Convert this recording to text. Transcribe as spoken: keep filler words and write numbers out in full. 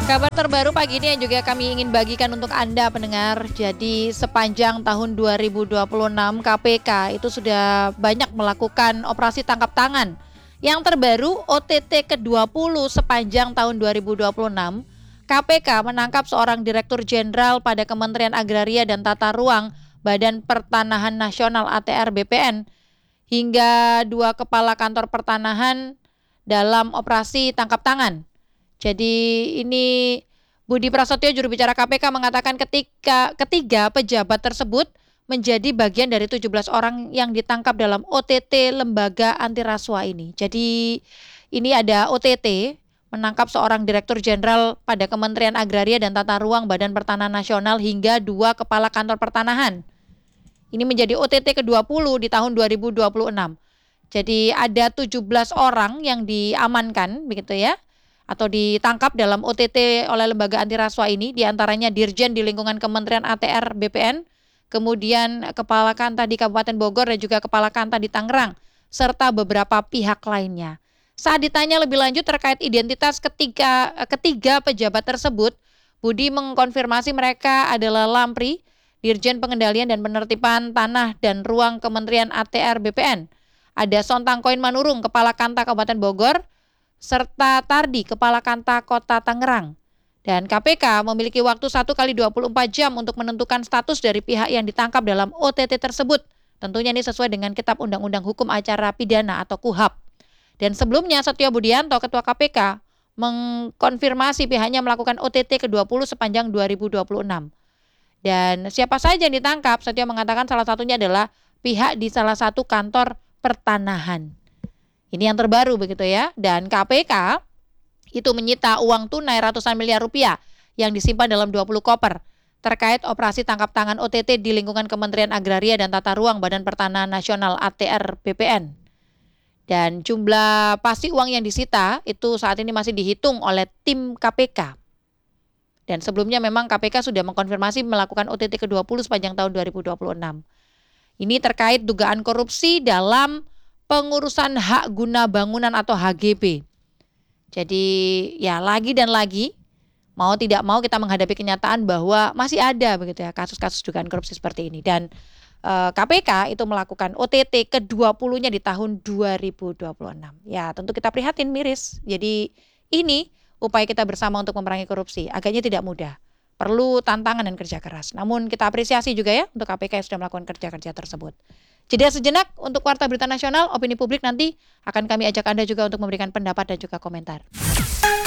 Kabar terbaru pagi ini yang juga kami ingin bagikan untuk Anda pendengar. Jadi sepanjang tahun dua ribu dua puluh enam K P K itu sudah banyak melakukan operasi tangkap tangan. Yang terbaru O T T ke dua puluh sepanjang tahun dua ribu dua puluh enam, K P K menangkap seorang Direktur Jenderal pada Kementerian Agraria dan Tata Ruang Badan Pertanahan Nasional A T R B P N hingga dua kepala kantor pertanahan dalam operasi tangkap tangan. Jadi ini Budi Prasetyo juru bicara K P K mengatakan ketika ketiga pejabat tersebut menjadi bagian dari tujuh belas orang yang ditangkap dalam O T T lembaga anti rasuah ini. Jadi ini ada O T T menangkap seorang Direktur Jenderal pada Kementerian Agraria dan Tata Ruang Badan Pertanahan Nasional hingga dua kepala kantor pertanahan. Ini menjadi O T T ke dua puluh di tahun dua ribu dua puluh enam. Jadi ada tujuh belas orang yang diamankan begitu ya, atau ditangkap dalam O T T oleh lembaga anti rasuah ini, diantaranya Dirjen di lingkungan Kementerian A T R B P N, kemudian Kepala Kanta di Kabupaten Bogor dan juga Kepala Kanta di Tangerang, serta beberapa pihak lainnya. Saat ditanya lebih lanjut terkait identitas ketiga, ketiga pejabat tersebut, Budi mengkonfirmasi mereka adalah Lampri, Dirjen Pengendalian dan Penertiban Tanah dan Ruang Kementerian A T R B P N, ada Sontang Koin Manurung, Kepala Kanta Kabupaten Bogor, serta Tardi, Kepala Kanta Kota Tangerang. Dan K P K memiliki waktu satu kali dua puluh empat jam untuk menentukan status dari pihak yang ditangkap dalam O T T tersebut. Tentunya ini sesuai dengan Kitab Undang-Undang Hukum Acara Pidana atau K U H A P. Dan sebelumnya Setio Budianto, Ketua K P K, mengkonfirmasi pihaknya melakukan O T T ke dua puluh sepanjang dua ribu dua puluh enam. Dan siapa saja yang ditangkap, Setio mengatakan salah satunya adalah pihak di salah satu kantor pertanahan. Ini yang terbaru begitu ya. Dan K P K itu menyita uang tunai ratusan miliar rupiah yang disimpan dalam dua puluh koper terkait operasi tangkap tangan O T T di lingkungan Kementerian Agraria dan Tata Ruang Badan Pertanahan Nasional A T R B P N. Dan jumlah pasti uang yang disita itu saat ini masih dihitung oleh tim K P K. Dan sebelumnya memang K P K sudah mengkonfirmasi melakukan O T T ke dua puluh sepanjang tahun dua ribu dua puluh enam. Ini terkait dugaan korupsi dalam pengurusan hak guna bangunan atau H G B. Jadi ya lagi dan lagi mau tidak mau kita menghadapi kenyataan bahwa masih ada begitu ya kasus-kasus dugaan korupsi seperti ini. Dan eh, K P K itu melakukan O T T ke dua puluh-nya di tahun dua ribu dua puluh enam. Ya tentu kita prihatin miris. Jadi ini upaya kita bersama untuk memerangi korupsi agaknya tidak mudah. Perlu tantangan dan kerja keras. Namun kita apresiasi juga ya untuk K P K yang sudah melakukan kerja-kerja tersebut. Jeda sejenak untuk Warta Berita Nasional, opini publik nanti akan kami ajak Anda juga untuk memberikan pendapat dan juga komentar.